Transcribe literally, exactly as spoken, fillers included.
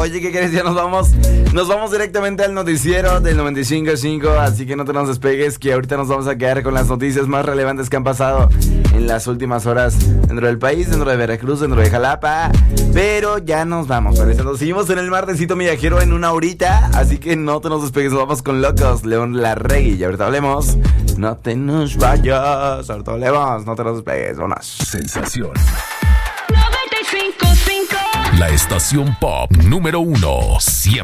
Oye, ¿qué crees? Ya nos vamos. Nos vamos directamente al noticiero del noventa y cinco punto cinco. Así que no te nos despegues, que ahorita nos vamos a quedar con las noticias más relevantes que han pasado en las últimas horas dentro del país, dentro de Veracruz, dentro de Jalapa. Pero ya nos vamos. Nos seguimos en el martesito viajero en una horita. Así que no te nos despegues. Nos vamos con Locos, León Larregui. Y ahorita hablemos. No te nos vayas. Ahorita hablemos. No te nos despegues. Vámonos. Sensación. noventa y cinco punto cinco. La estación pop número uno. Siempre.